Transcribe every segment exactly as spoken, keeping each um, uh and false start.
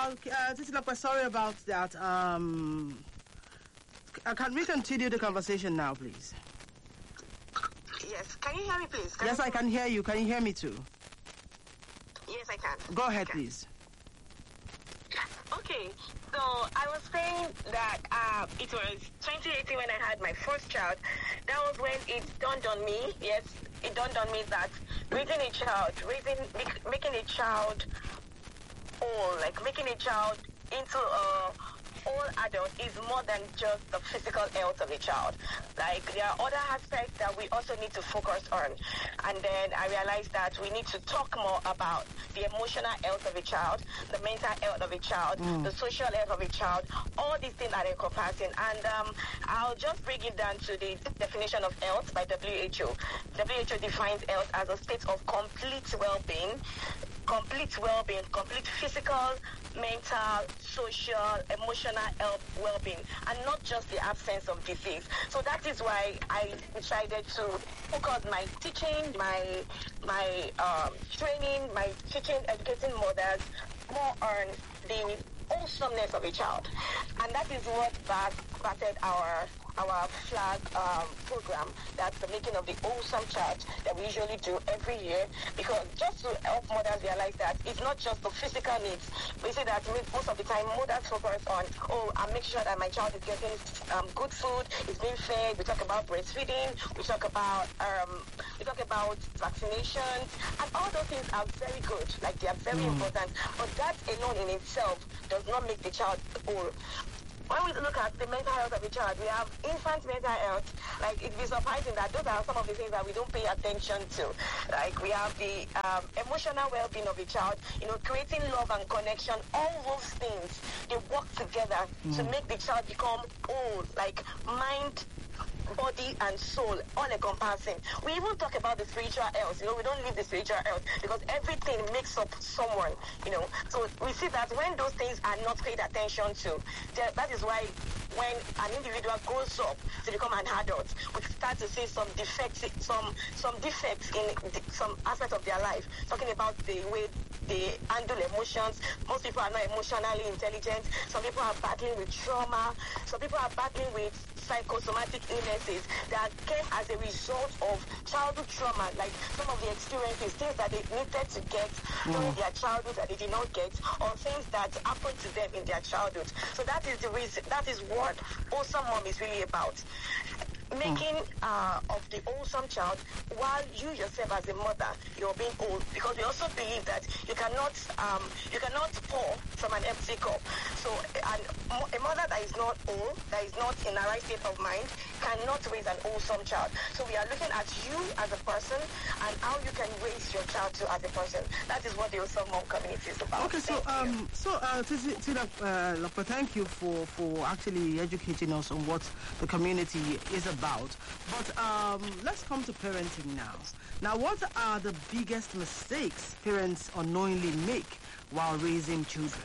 uh, uh, Titilape, sorry about that. Um, uh, can we continue the conversation now, please? Yes. Can you hear me, please? Can yes, you... I can hear you. Can you hear me too? Yes, I can. Go ahead, please. Okay, so I was saying that uh, it was twenty eighteen when I had my first child. That was when it dawned on me, yes, it dawned on me that raising a child, raising, make, making a child whole, like making a child into a whole adult is more than just the physical health of a child. Like, there are other aspects that we also need to focus on. And then I realized that we need to talk more about the emotional health of a child, the mental health of a child, mm. the social health of a child. All these things are encompassing. And um, I'll just bring it down to the definition of health by W H O. W H O defines health as a state of complete well-being, complete well-being, complete physical, mental, social, emotional health, well-being, and not just the absence of disease. So that is why I decided to focus my teaching, my my um, training, my teaching, educating mothers more on the wholesomeness of a child, and that is what started our our flag um, program. That's the making of the wholesome child that we usually do every year, because just to help mothers realize that it's not just the physical needs. We see that most of the time mothers focus on, oh, I make sure that my child is getting um, good food, is being fed. We talk about breastfeeding, we talk about um, we talk about vaccinations, and all those things are very good, like they are very mm. important. But that alone in itself does not make the child whole. When we look at the mental health of a child, we have infant mental health. Like, it'd be surprising that those are some of the things that we don't pay attention to. Like, we have the um, emotional well-being of a child, you know, creating love and connection. All those things, they work together mm. to make the child become whole, like mind, body and soul, all encompassing. We even talk about the spiritual health. You know, we don't leave the spiritual health because everything makes up someone, you know. So we see that when those things are not paid attention to, that is why when an individual grows up to become an adult, we start to see some defects, some some defects in some aspects of their life. Talking about the way they handle emotions. Most people are not emotionally intelligent. Some people are battling with trauma. Some people are battling with psychosomatic illnesses that came as a result of childhood trauma, like some of the experiences, things that they needed to get mm. during their childhood that they did not get, or things that happened to them in their childhood. So that is the reason, that is what Wholesome Mom is really about. Making uh, of the wholesome child while you yourself as a mother, you're being old, because we also believe that you cannot um, you cannot pour from an empty cup. So an, a mother that is not old, that is not in a right state of mind, cannot raise an wholesome child. So we are looking at you as a person and how you can raise your child to as a person. That is what the Wholesome Mom community is about. Okay, so thank um, you. so uh, Tina, uh, Lopa, thank you for for actually educating us on what the community is about. But um, let's come to parenting now. Now, what are the biggest mistakes parents unknowingly make while raising children?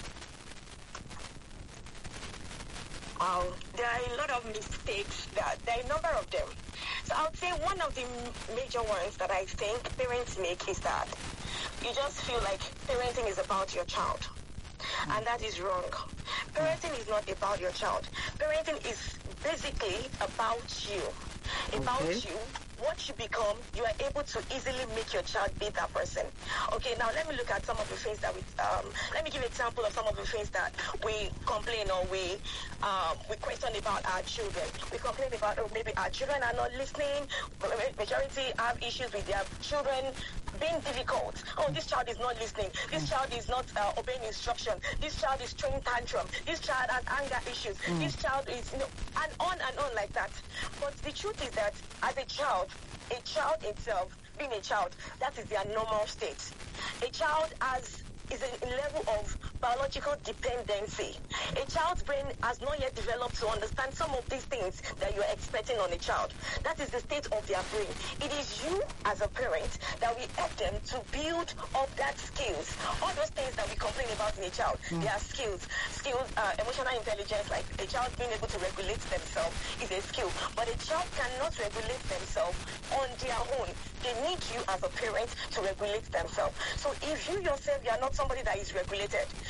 Wow, there are a lot of mistakes. That, there are a number of them. So I would say one of the major ones that I think parents make is that you just feel like parenting is about your child. Mm. And that is wrong. Parenting is not about your child. Parenting is basically about you. About okay. you, what you become, you are able to easily make your child be that person. Okay, now let me look at some of the things that we, um, let me give an example of some of the things that we complain or we, um, we question about our children. We complain about, oh, maybe our children are not listening. Majority have issues with their children being difficult. Oh, this child is not listening. This child is not uh, obeying instruction. This child is throwing tantrum. This child has anger issues. Mm. This child is, you know, and on and on like that. But the truth is that as a child, a child itself, being a child, that is their normal state. A child has is a level of biological dependency. A child's brain has not yet developed to understand some of these things that you're expecting on a child. That is the state of their brain. It is you as a parent that will help them to build up that skills. All those things that we complain about in a child, mm. they are skills. Skills, uh, emotional intelligence, like a child being able to regulate themselves is a skill. But a child cannot regulate themselves on their own. They need you as a parent to regulate themselves. So if you yourself, you are not somebody that is regulated,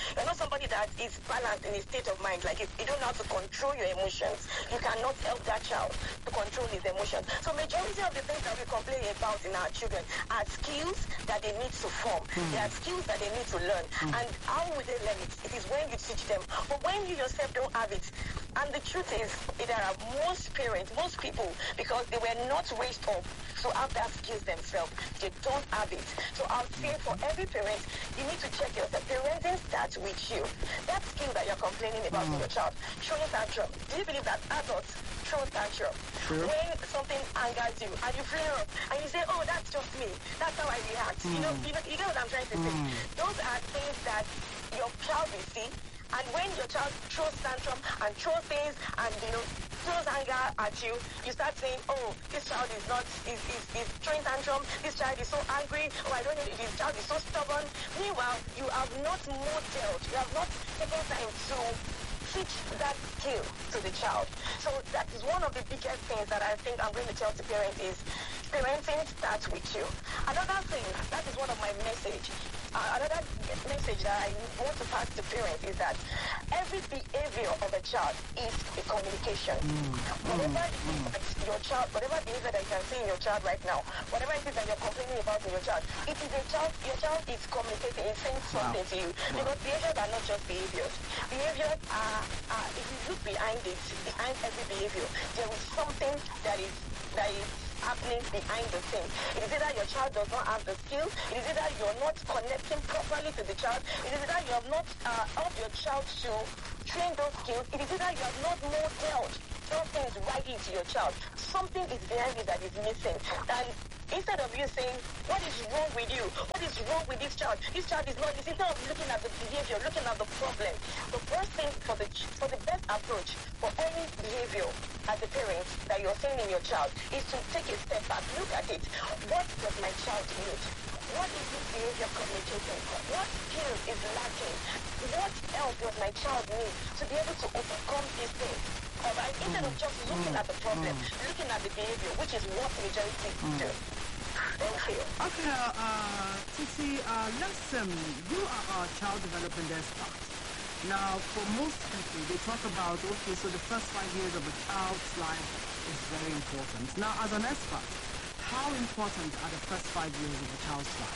You're not somebody that is balanced in a state of mind. Like if you don't know how to control your emotions, you cannot help that child to control his emotions. So majority of the things that we complain about in our children are skills that they need to form. Mm. They are skills that they need to learn. Mm. And how will they learn it? It is when you teach them. But when you yourself don't have it, and the truth is, there are most parents, most people, because they were not raised up to have that skills themselves. They don't have it. So I'll say for every parent, you need to check yourself. Parenting starts with you. That skill that you're complaining about mm. in your child, showing tantrum. Do you believe that adults throw tantrum? Sure. When something angers you and you flare up and you say, oh, that's just me. That's how I react. Mm. You know, you know, you get what I'm trying to mm. say? Those are things that your child will see. And when your child throws tantrum and throws things and, you know, throws anger at you, you start saying, oh, this child is not, is, is, is throwing tantrum, this child is so angry, oh, I don't know, this child is so stubborn. Meanwhile, you have not modeled, you have not taken time to teach that skill to the child. So that is one of the biggest things that I think I'm going to tell the parents is parenting starts with you. Another thing, that is one of my message. Uh, another message that I want to pass to parents is that every behavior of a child is a communication. Mm. Whatever mm. it is that your child, whatever behavior that you can see in your child right now, whatever it is that you're complaining about in your child, it is a child, your child is communicating, it's saying something wow. to you. Wow. Because behaviors are not just behaviors. Behaviors are, are, if you look behind it, behind every behavior, there is something that is, that is happening behind the scenes. It is either your child does not have the skill, it is either you're not connecting properly to the child, it is either you have not uh, helped your child to train those skills, it is either you have not modeled those things right into your child. Something is behind it that is missing. And instead of you saying, what is wrong with you? What is wrong with this child? This child is not, instead of looking at the behavior, looking at the problem, the first thing for the for the best approach for any behavior as a parent that you're seeing in your child is to take a step back, look at it. What does my child need? What is this behavior communicating? What skills is lacking? What else does my child need to be able to overcome these things? Alright, instead of just looking at the problem, looking at the behavior, which is what majority do. Thank you. Okay, uh, uh, Titi, uh, let's, um, you are our child development expert. Now, for most people, they talk about, okay, so the first five years of a child's life is very important. Now, as an expert, how important are the first five years of a child's life?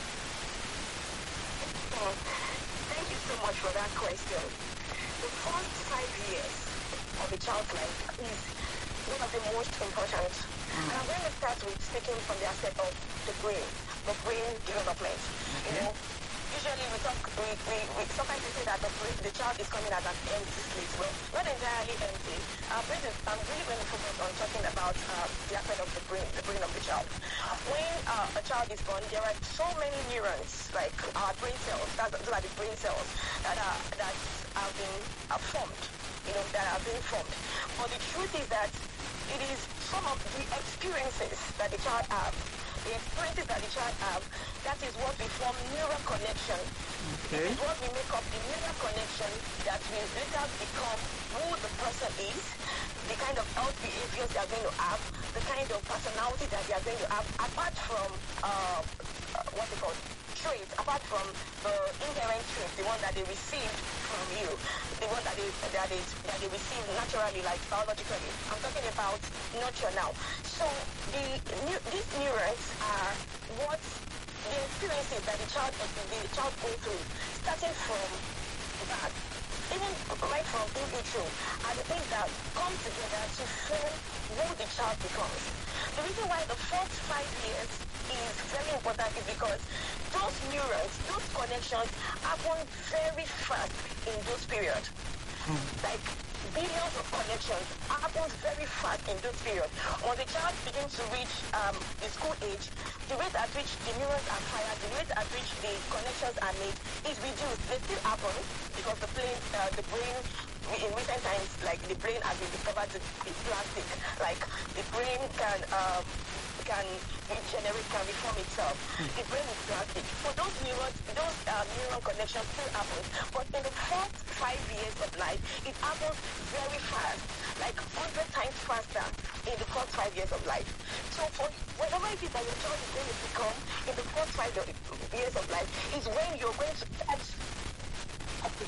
Oh, thank you so much for that question. The first five years of a child's life is one of the most important. Mm. And I'm going to start with speaking from the aspect of the brain, the brain development. Okay. You know, usually we talk, we, we, we sometimes we say that the, brain, the child is coming at an empty slate. Well, not entirely empty. Our brain is, I'm really going to focus on talking about uh, the aspect of the brain, the brain of the child. When uh, a child is born, there are so many neurons, like our brain cells, that's, those are the brain cells that are that have been are formed. You know, that are being formed. But the truth is that it is some of the experiences that the child have, the experiences that the child have, that is what we form neural connection. Okay. It is what we make up the neural connection that will later become who the person is, the kind of health behaviors they are going to have, the kind of personality that they are going to have, apart from uh, uh, what they call traits, apart from the inherent traits, the one that they received from you, the one that they that they that they receive naturally, like biologically. I'm talking about nurture now. So the these neurons are what the experiences that the child the child goes through, starting from that, even right from in utero, are the things that come together to form who the child becomes. The reason why the first five years is very important is because those neurons, those connections happen very fast in those periods. Mm. Like billions of connections happen very fast in those periods. When the child begins to reach um, the school age, the rate at which the neurons are fired, the rate at which the connections are made is reduced. They still happen because the brain, uh, the brain in recent times, like the brain has been discovered to be plastic. Like the brain can um, can regenerate, can reform itself. Mm. The brain is plastic. So those neurons, those uh, neuron connections still happen. But in the first five years of life, it happens very fast, like one hundred times faster in the first five years of life. So for whatever it is that your child is going to become in the first five years of life is when you're going to start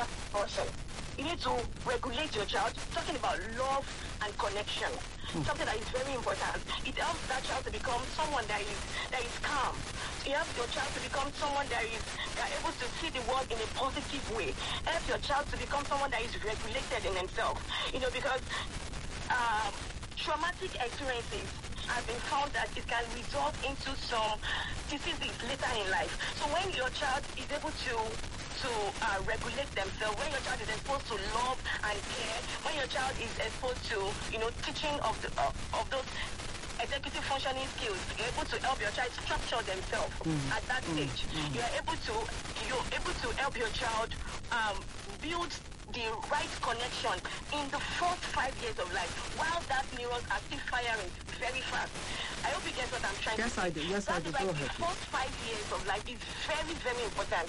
person. You need to regulate your child, talking about love and connection. Mm. Something that is very important. It helps that child to become someone that is that is calm. It helps your child to become someone that is that are able to see the world in a positive way. Help your child to become someone that is regulated in himself. You know, because um, traumatic experiences have been found that it can result into some diseases later in life. So when your child is able to to uh, regulate themselves, when your child is exposed to love and care, when your child is exposed to, you know, teaching of the uh, of those executive functioning skills, you're able to help your child structure themselves mm-hmm. at that stage. Mm-hmm. You're able to you're able to help your child um, build the right connection in the first five years of life, while that neurons are still firing very fast. I hope you get what I'm trying yes, to say. Yes, I do. Yes, That's I do. like Go the ahead. first five years of life is very, very important.